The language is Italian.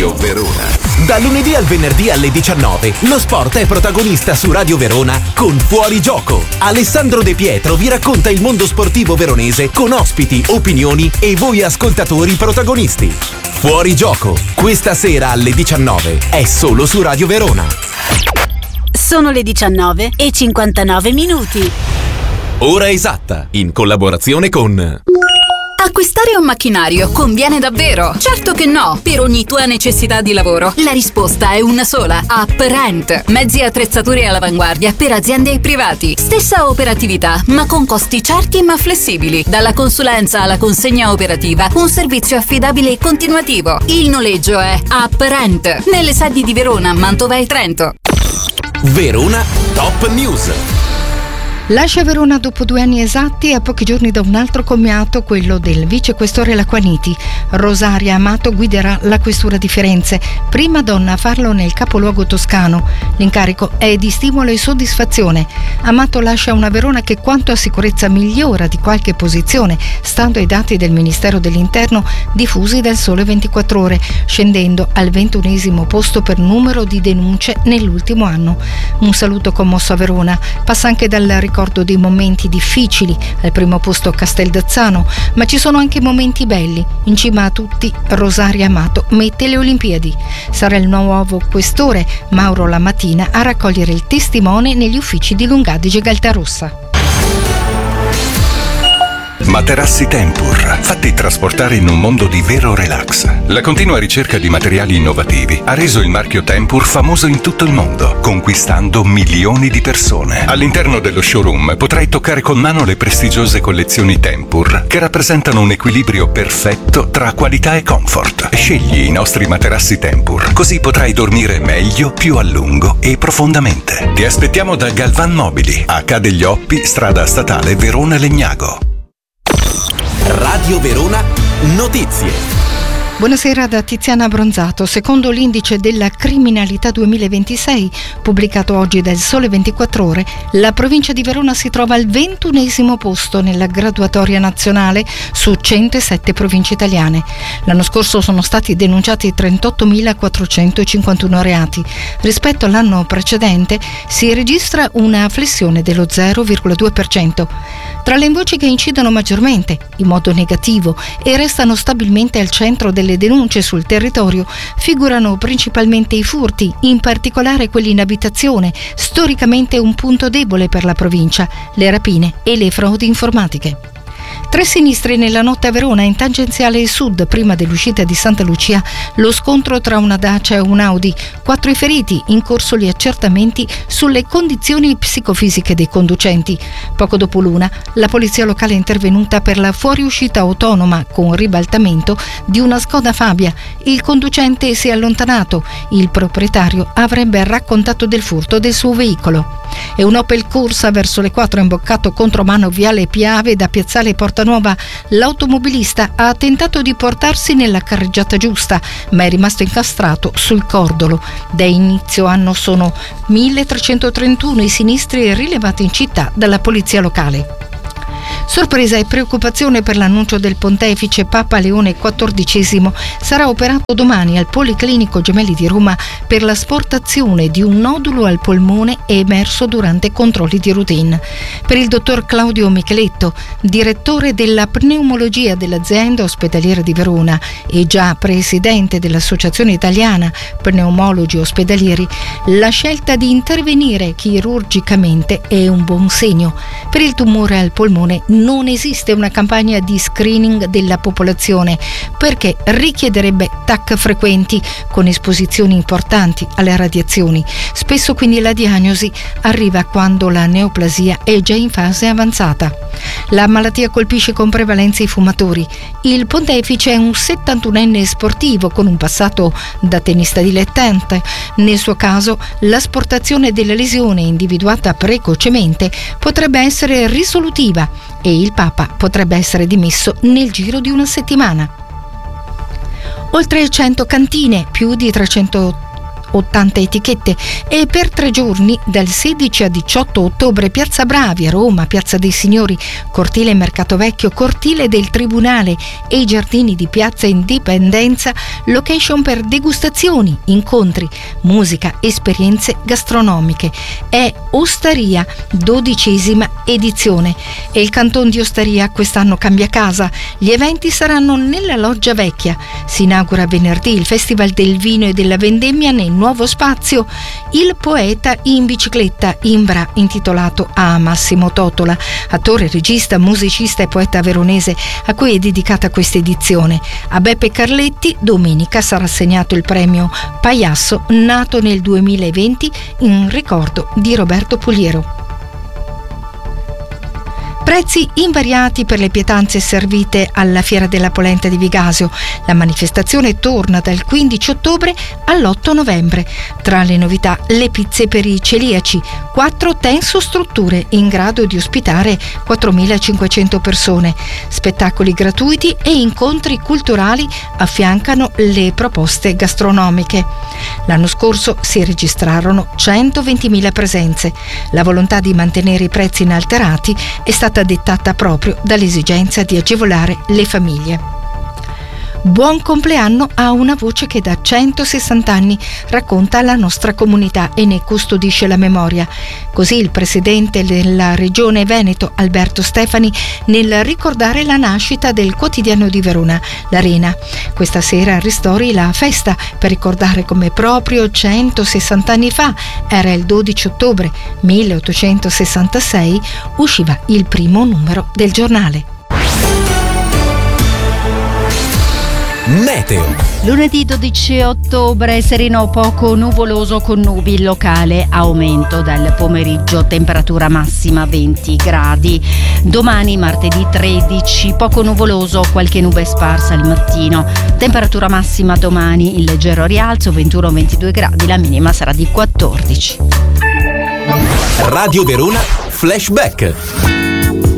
Radio Verona. Da lunedì al venerdì alle 19, lo sport è protagonista su Radio Verona con Fuori Gioco. Alessandro De Pietro vi racconta il mondo sportivo veronese con ospiti, opinioni e voi ascoltatori protagonisti. Fuori Gioco, questa sera alle 19, è solo su Radio Verona. Sono le 19:59. Ora esatta, in collaborazione con... Acquistare un macchinario conviene davvero? Certo che no! Per ogni tua necessità di lavoro, la risposta è una sola: Apprent. Mezzi e attrezzature all'avanguardia per aziende e privati. Stessa operatività, ma con costi certi ma flessibili. Dalla consulenza alla consegna operativa, un servizio affidabile e continuativo. Il noleggio è Apprent. Nelle sedi di Verona, Mantova e Trento. Verona Top News. Lascia Verona dopo 2 anni esatti, a pochi giorni da un altro commiato, quello del vicequestore Lacquaniti. Rosaria Amato guiderà la questura di Firenze, prima donna a farlo nel capoluogo toscano. L'incarico è di stimolo e soddisfazione. Amato lascia una Verona che quanto a sicurezza migliora di qualche posizione, stando ai dati del Ministero dell'Interno diffusi dal Sole 24 Ore, scendendo al 21° posto per numero di denunce nell'ultimo anno. Un saluto commosso a Verona. Passa anche dal ricordo dei momenti difficili, al primo posto Casteldazzano, ma ci sono anche momenti belli. In cima a tutti Rosaria Amato mette le Olimpiadi. Sarà il nuovo questore Mauro Lamattina a raccogliere il testimone negli uffici di Lungadige Galtarossa. Materassi Tempur, fatti trasportare in un mondo di vero relax. La continua ricerca di materiali innovativi ha reso il marchio Tempur famoso in tutto il mondo, conquistando milioni di persone. All'interno dello showroom potrai toccare con mano le prestigiose collezioni Tempur, che rappresentano un equilibrio perfetto tra qualità e comfort. Scegli i nostri materassi Tempur, così potrai dormire meglio, più a lungo e profondamente. Ti aspettiamo da Galvan Mobili, a Ca' degli Oppi, strada statale Verona Legnago. Radio Verona Notizie. Buonasera da Tiziana Bronzato. Secondo l'indice della criminalità 2026, pubblicato oggi dal Sole 24 Ore, la provincia di Verona si trova al 21° posto nella graduatoria nazionale su 107 province italiane. L'anno scorso sono stati denunciati 38.451 reati. Rispetto all'anno precedente si registra una flessione dello 0,2%. Tra le voci che incidono maggiormente, in modo negativo, e restano stabilmente al centro delle denunce sul territorio, figurano principalmente i furti, in particolare quelli in abitazione, storicamente un punto debole per la provincia, le rapine e le frodi informatiche. 3 sinistri nella notte a Verona, in tangenziale sud, prima dell'uscita di Santa Lucia, lo scontro tra una Dacia e un Audi. 4 i feriti, in corso gli accertamenti sulle condizioni psicofisiche dei conducenti. Poco dopo l'1, la polizia locale è intervenuta per la fuoriuscita autonoma con ribaltamento di una Skoda Fabia. Il conducente si è allontanato. Il proprietario avrebbe raccontato del furto del suo veicolo. E un Opel Corsa verso le 4 imboccato contromano viale Piave da Piazzale Portanuova. L'automobilista ha tentato di portarsi nella carreggiata giusta, ma è rimasto incastrato sul cordolo. Da inizio anno sono 1.331 i sinistri rilevati in città dalla polizia locale. Sorpresa e preoccupazione per l'annuncio del pontefice Papa Leone XIV. Sarà operato domani al Policlinico Gemelli di Roma per l'asportazione di un nodulo al polmone emerso durante controlli di routine. Per il dottor Claudio Micheletto, direttore della pneumologia dell'azienda ospedaliera di Verona e già presidente dell'Associazione Italiana Pneumologi Ospedalieri, la scelta di intervenire chirurgicamente è un buon segno. Per il tumore al polmone non esiste una campagna di screening della popolazione perché richiederebbe TAC frequenti con esposizioni importanti alle radiazioni. Spesso quindi la diagnosi arriva quando la neoplasia è già in fase avanzata. La malattia colpisce con prevalenza i fumatori. Il pontefice è un 71enne sportivo con un passato da tennista dilettante. Nel suo caso l'asportazione della lesione individuata precocemente potrebbe essere risolutiva e il Papa potrebbe essere dimesso nel giro di una settimana. Oltre 100 cantine, più di 300 80 etichette. E per 3 giorni, dal 16 al 18 ottobre, Piazza Bravi a Roma, Piazza dei Signori, Cortile Mercato Vecchio, Cortile del Tribunale e i giardini di Piazza Indipendenza, location per degustazioni, incontri, musica, esperienze gastronomiche. È Osteria, 12ª edizione. E il Canton di Osteria quest'anno cambia casa. Gli eventi saranno nella Loggia Vecchia. Si inaugura venerdì il Festival del Vino e della Vendemmia nel nuovo spazio Il Poeta in Bicicletta Imbra, intitolato a Massimo Totola, attore, regista, musicista e poeta veronese a cui è dedicata questa edizione. A Beppe Carletti domenica sarà assegnato il premio Pagliasso, nato nel 2020 in ricordo di Roberto Puliero. Prezzi invariati per le pietanze servite alla Fiera della Polenta di Vigasio. La manifestazione torna dal 15 ottobre all'8 novembre. Tra le novità, le pizze per i celiaci, 4 tensostrutture in grado di ospitare 4.500 persone. Spettacoli gratuiti e incontri culturali affiancano le proposte gastronomiche. L'anno scorso si registrarono 120.000 presenze. La volontà di mantenere i prezzi inalterati è stata dettata proprio dall'esigenza di agevolare le famiglie. Buon compleanno a una voce che da 160 anni racconta la nostra comunità e ne custodisce la memoria. Così il presidente della Regione Veneto, Alberto Stefani, nel ricordare la nascita del quotidiano di Verona, l'Arena. Questa sera a Ristori la festa per ricordare come proprio 160 anni fa, era il 12 ottobre 1866, usciva il primo numero del giornale. Meteo. Lunedì 12 ottobre sereno poco nuvoloso con nubi locale, aumento dal pomeriggio, temperatura massima 20 gradi. Domani martedì 13 poco nuvoloso, qualche nube sparsa al mattino, temperatura massima domani in leggero rialzo 21-22 gradi, la minima sarà di 14. Radio Verona Flashback.